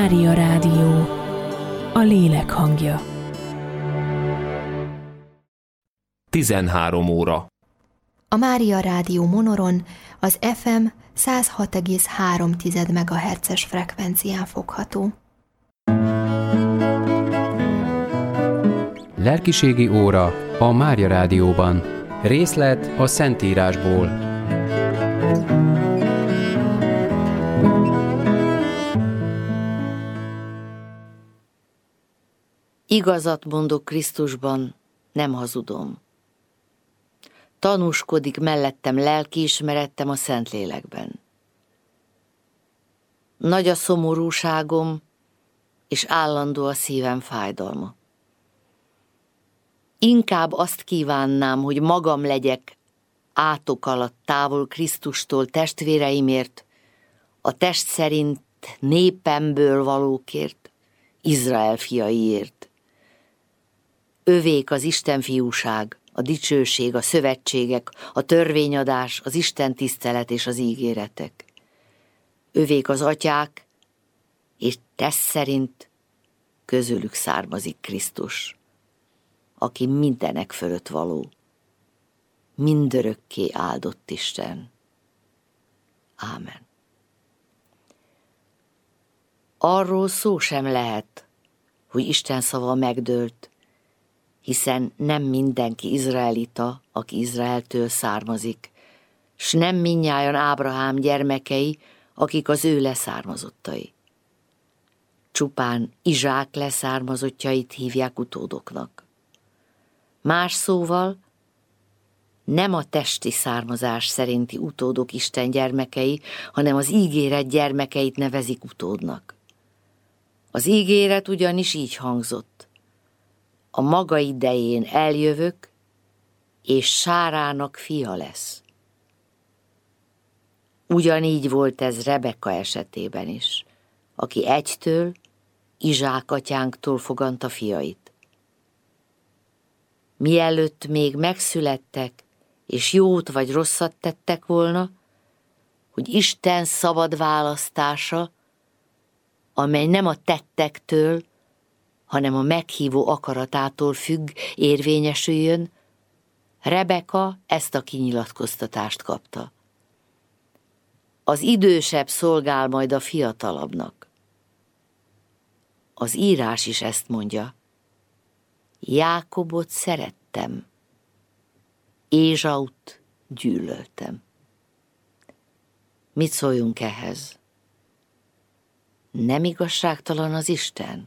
Mária Rádió, a lélek hangja. 13 óra. A Mária Rádió Monoron az FM 106,3 MHz-es frekvencián fogható. Lelkiségi óra a Mária Rádióban. Részlet a Szentírásból. Igazat mondok Krisztusban, nem hazudom. Tanúskodik mellettem lelkiismerettem a Szentlélekben. Nagy a szomorúságom, és állandó a szívem fájdalma. Inkább azt kívánnám, hogy magam legyek átok alatt távol Krisztustól testvéreimért, a test szerint népemből valókért, Izrael fiaiért. Övék az Isten fiúság, a dicsőség, a szövetségek, a törvényadás, az Isten tisztelet és az ígéretek. Övék az atyák, és test szerint közülük származik Krisztus, aki mindenek fölött való, mindörökké áldott Isten. Ámen. Arról szó sem lehet, hogy Isten szava megdőlt, hiszen nem mindenki izraelita, aki Izraeltől származik, s nem mindnyájan Ábrahám gyermekei, akik az ő leszármazottai. Csupán Izsák leszármazottjait hívják utódoknak. Más szóval, nem a testi származás szerinti utódok Isten gyermekei, hanem az ígéret gyermekeit nevezik utódnak. Az ígéret ugyanis így hangzott: a maga idején eljövök, és Sárának fia lesz. Ugyanígy volt ez Rebeka esetében is, aki egytől, Izsák atyánktól foganta fiait. Mielőtt még megszülettek, és jót vagy rosszat tettek volna, hogy Isten szabad választása, amely nem a tettektől, hanem a meghívó akaratától függ, érvényesüljön, Rebeka ezt a kinyilatkoztatást kapta. Az idősebb szolgál majd a fiatalabbnak. Az írás is ezt mondja: Jákobot szerettem, Ézsaut gyűlöltem. Mit szóljunk ehhez? Nem igazságtalan az Isten?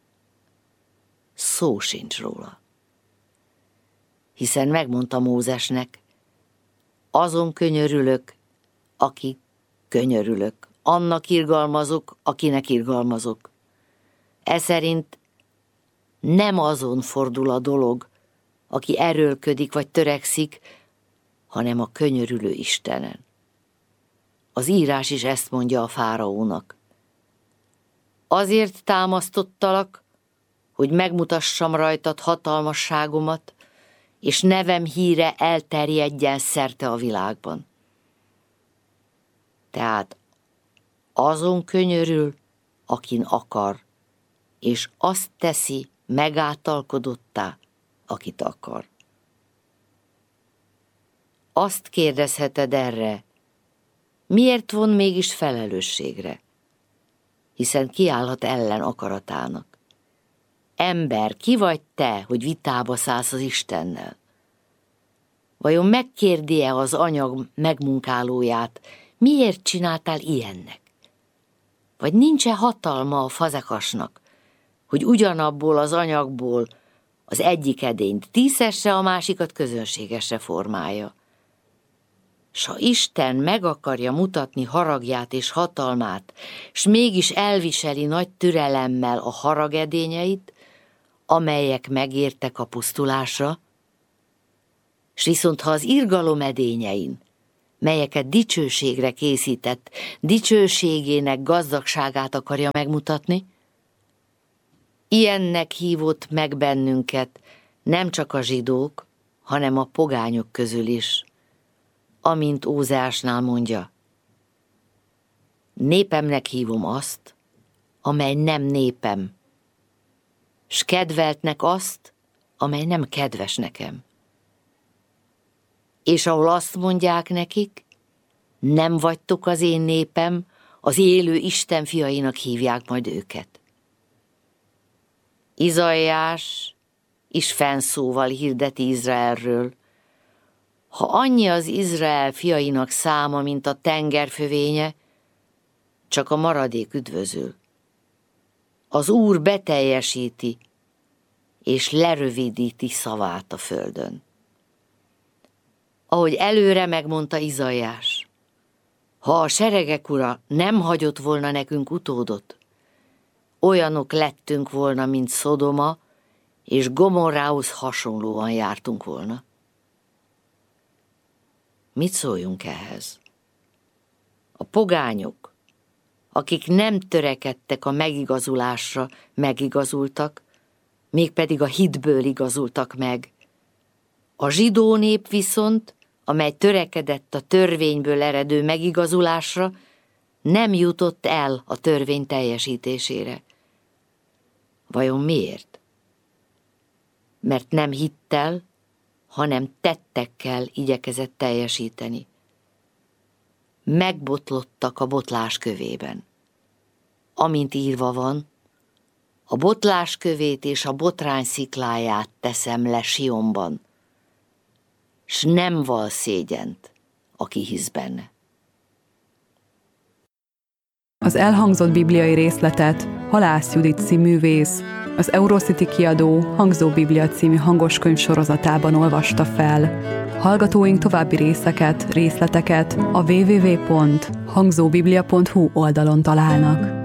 Szó sincs róla. Hiszen megmondta Mózesnek: azon könyörülök, aki könyörülök, annak irgalmazok, akinek irgalmazok. Eszerint nem azon fordul a dolog, aki erőlködik vagy törekszik, hanem a könyörülő Istenen. Az írás is ezt mondja a fáraónak: azért támasztottalak, hogy megmutassam rajtad hatalmasságomat, és nevem híre elterjedjen szerte a világban. Tehát azon könyörül, akin akar, és azt teszi megáltalkodottá, akit akar. Azt kérdezheted erre: miért von mégis felelősségre? Hiszen kiállhat ellen akaratának. Ember, ki vagy te, hogy vitába szállsz az Istennel? Vajon megkérdi-e az anyag megmunkálóját, miért csináltál ilyennek? Vagy nincs-e hatalma a fazekasnak, hogy ugyanabból az anyagból az egyik edényt díszesre, a másikat közönségesre formálja? S ha Isten meg akarja mutatni haragját és hatalmát, s mégis elviseli nagy türelemmel a haragedényeit, amelyek megértek a pusztulásra, s viszont ha az irgalom edényein, melyeket dicsőségre készített, dicsőségének gazdagságát akarja megmutatni, ilyennek hívott meg bennünket nem csak a zsidók, hanem a pogányok közül is, amint Ózeásnál mondja: népemnek hívom azt, amely nem népem, s kedveltnek azt, amely nem kedves nekem. És ahol azt mondják nekik, nem vagytok az én népem, az élő Isten fiainak hívják majd őket. Izaiás is fennszóval hirdeti Izraelről: ha annyi az Izrael fiainak száma, mint a tenger fövénye, csak a maradék üdvözül. Az Úr beteljesíti és lerövidíti szavát a földön. Ahogy előre megmondta Izaiás, ha a seregek ura nem hagyott volna nekünk utódot, olyanok lettünk volna, mint Szodoma, és Gomorrához hasonlóan jártunk volna. Mit szóljunk ehhez? A pogányok, akik nem törekedtek a megigazulásra, megigazultak, mégpedig a hitből igazultak meg. A zsidó nép viszont, amely törekedett a törvényből eredő megigazulásra, nem jutott el a törvény teljesítésére. Vajon miért? Mert nem hittel, hanem tettekkel igyekezett teljesíteni. Megbotlottak a botlás kövében. Amint írva van, a botlás kövét és a botrány szikláját teszem le Sionban, s nem val szégyent, aki hisz benne. Az elhangzott bibliai részletet Halász Judit színművész, az Eurocity kiadó Hangzó Biblia című hangoskönyv sorozatában olvasta fel. Hallgatóink további részleteket a www.hangzóbiblia.hu oldalon találnak.